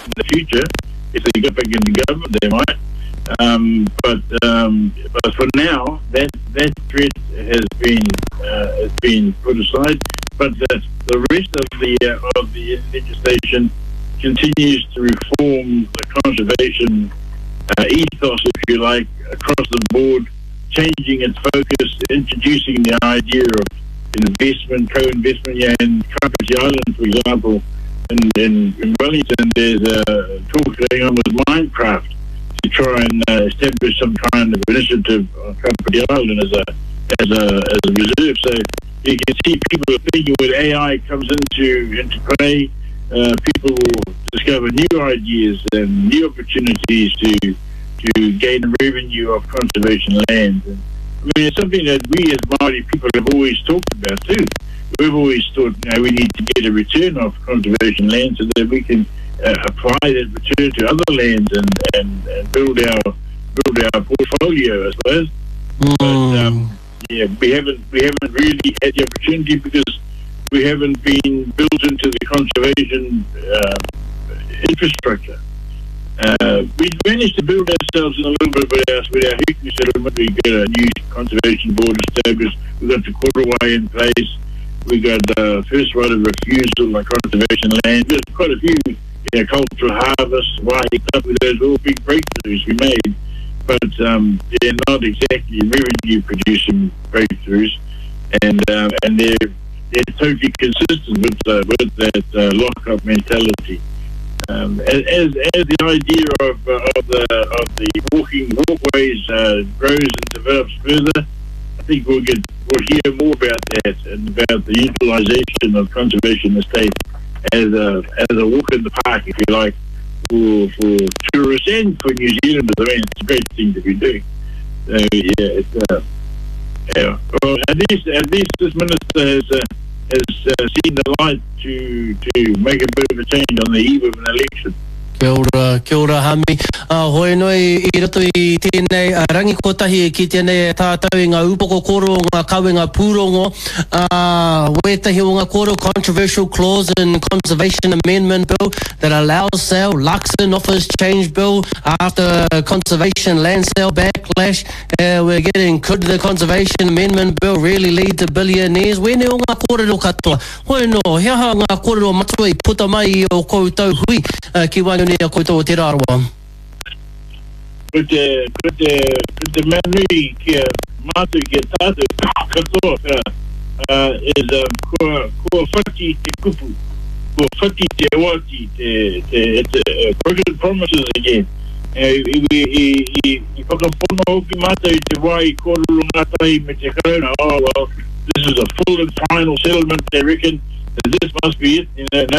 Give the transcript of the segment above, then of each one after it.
in the future. If they get back into government, they might. But for now, that threat has been put aside. But the rest of the legislation continues to reform the conservation ethos, if you like, across the board, changing its focus, introducing the idea of investment, co-investment. Yeah, in Kapiti Island, for example, in Wellington, there's a talk going on with Minecraft to try and establish some kind of initiative on Kapiti Island as a reserve. So you can see people are thinking when AI comes into play, people will discover new ideas and new opportunities to gain revenue of conservation land. And, I mean, it's something that we as Māori people have always talked about too. We've always thought, we need to get a return of conservation land so that we can apply that return to other lands and build our portfolio, I suppose. But we haven't really had the opportunity because we haven't been built into the conservation infrastructure. We managed to build ourselves in a little bit with our Hiku settlement. We got a new conservation board established. We got the Korowai in place. We got the first right of refusal on conservation land. There's quite a few cultural harvests, waihi tapu, those all big breakthroughs we made. But they're not exactly revenue producing breakthroughs, and they're totally consistent with that lock-up mentality. As the idea of the walkways grows and develops further, I think we'll hear more about that and about the utilisation of conservation estates as a walk in the park, if you like, for tourists and for New Zealanders. I mean, it's a great thing to be doing. So Well, at least this minister has seen the light to make a bit of a change on the eve of an election. Kia ora Hami. Hoi noi I roto I tēnei rangi kotahi ki tēnei tātou I ngā upoko koro, ngā kawe ngā pūrongo. Wetahi o ngā koro, controversial clause in Conservation Amendment Bill that allows sale. Luxon offers change bill after conservation land sale backlash. We're getting, could the Conservation Amendment Bill really lead to billionaires? Wene o ngā kōrero katoa. Hoi no, heaha ngā kōrero matua I puta mai o koutou hui ki wānau a koutou o te rāroa. With the manui kia mātou kia tātou katoa is kua whaki te kupu, kua whaki te wati, it's broken promises again. I whakapono hoki mātou I te wai kōrero ngātai me te kauna. Oh well, this is a full and final settlement, they reckon. This must be it,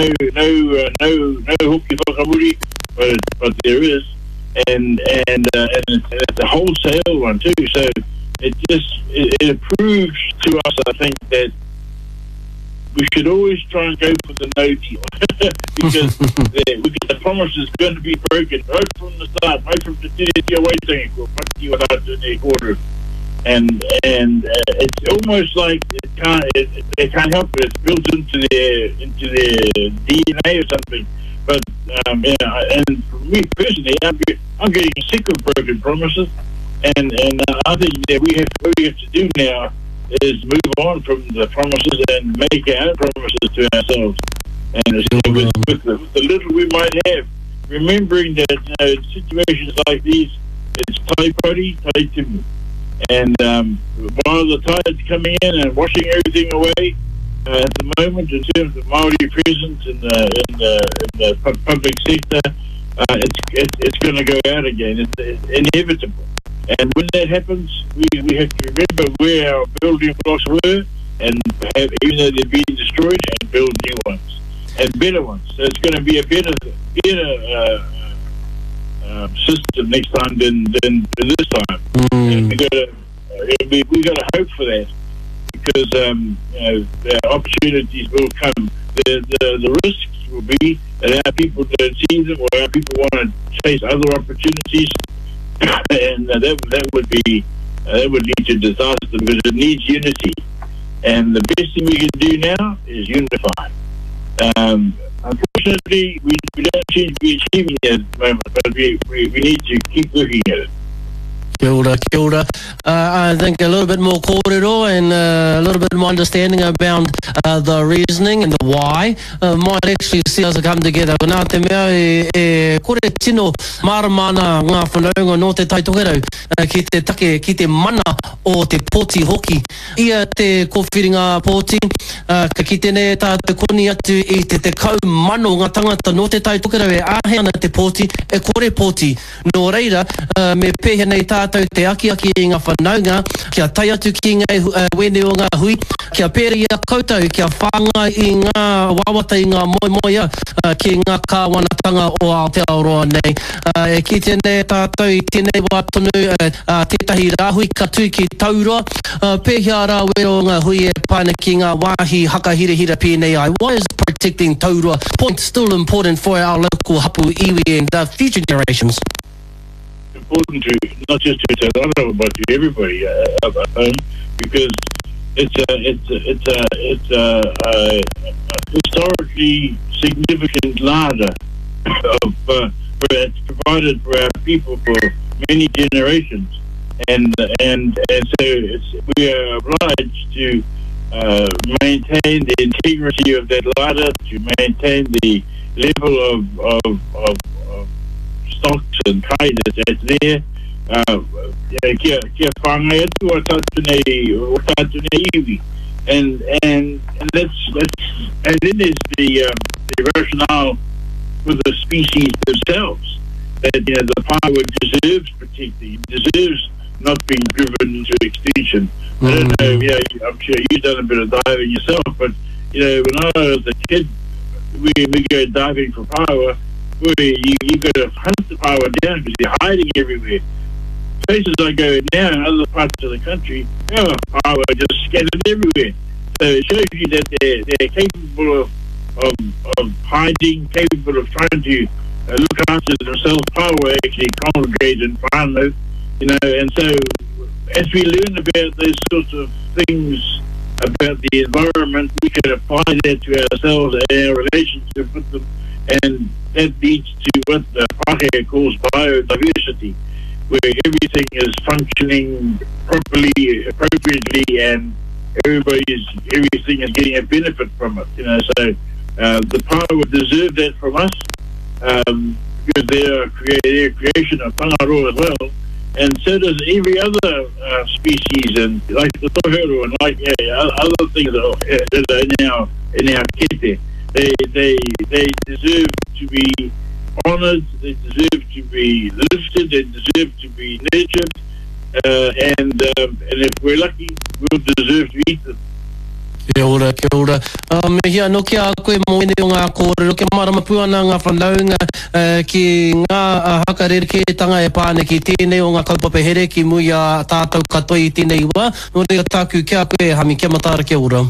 no hoki whakamuri, but there is, and it's a wholesale one too. So it proves to us, I think, that we should always try and go for the no deal because the promise is going to be broken right from the start, right from the quarter. And it's almost like they can't help it. It's built into their DNA or something. But and for me personally, I'm getting sick of broken promises. And I think that what we have to do now is move on from the promises and make our own promises to ourselves. And with the little we might have, remembering that situations like these, it's taipori, taitumu. And while the tide's coming in and washing everything away, at the moment, in terms of Māori presence in the public sector, it's going to go out again. It's inevitable. And when that happens, we have to remember where our building blocks were, and even though they've been destroyed, and build new ones and better ones. So it's going to be a better system next time than this time. And we got to hope for that, because the opportunities will come. The risks will be that our people don't see them, or our people want to chase other opportunities, and that would lead to disaster, because it needs unity. And the best thing we can do now is unify. Unfortunately, we don't seem to be achieving it at the moment, but we need to keep looking at it. Kia ora, kia ora. I think a little bit more kōrero and a little bit more understanding about the reasoning and the why might actually see us come together. Nā te mea kore tino maramana ngā whanaunga no te taitokerau ki te take, ki te mana o te pōti hoki. Ia te kōwhiringa pōti, ka ki tēnei tā te koni atu i te kau mano ngā tangata no te taitokerau e āhea ana te pōti, e kore pōti. Nō reira, me pēhea nei tātou te aki i ngā whanaunga, kia tai atu ki ngā wene o ngā hui, kia pēri a koutou, kia whanga i ngā wawata i ngā moimoia, ki ngā kāwanatanga o Aotearoa nei. E ki tēnei tātou i tēnei wā tonu, tētahi rāhui katu ki taurua, pēhea rā wero ngā hui e paina ki ngā wāhi hakahirihira pēnei ai. Why is protecting taurua point still important for our local hapu iwi and future generations? Important to not just to Tauranga but to everybody at home, because it's a historically significant larder it's provided for our people for many generations, and so we are obliged to maintain the integrity of that larder, to maintain the level of stocks and kai that's there. Kia whangai atu o tātu nei iwi. And then there's the rationale for the species themselves, that the Pāua deserves protecting, deserves not being driven into extinction. I don't know, I'm sure you've done a bit of diving yourself, but when I was a kid, we go diving for Pāua. You got to hunt the Pāua down because they're hiding everywhere. Places I go now in other parts of the country, Pāua are just scattered everywhere. So it shows you that they're capable of hiding, capable of trying to look after themselves. Pāua actually congregate in whānau, and so as we learn about those sorts of things about the environment, we can apply that to ourselves and our relationship with them, and that leads to what the Pākehā calls biodiversity, where everything is functioning properly, appropriately, and everything is getting a benefit from it. So the Pāua deserve that from us, because they're a creation of Whangaroa as well, and so does every other species, and like the tohuru and like other things that are in our kete. They deserve to be honoured, they deserve to be lifted, they deserve to be nurtured, and if we're lucky, we'll deserve to eat them. Kia ora, kia ora. Mehia, no kia koe mo ene o ngā kōrero, ke maramapu ana ngā whanaunga ki ngā hakareriketanga e pāne ki tēnei o ngā kaupapa here ki mui a tātou katoa i tēnei wā. No rea tāku kia koe, Hami, kia matara, kia ora.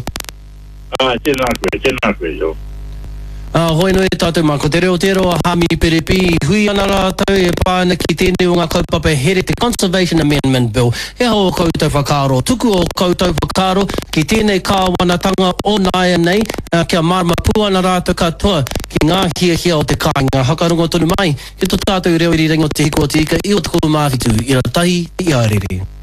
Tēnā koe, jo. Hoi noi tātou mako, te reo a Hami Perepi, hui ana rātou e pāna ki tēnei o ngā kaupapa here te Conservation Amendment Bill. He hao koutou whakaro, tuku o koutou whakaro, ki tēnei kāwanatanga o nāia nei, kia marama puana rātou katoa, ki ngā hia o te kāinga. Hakarongo tonu mai, ki tō tātou reo iri ringo te hiko o te ika, i o te kou māhitu, i rā tahi, i ārere.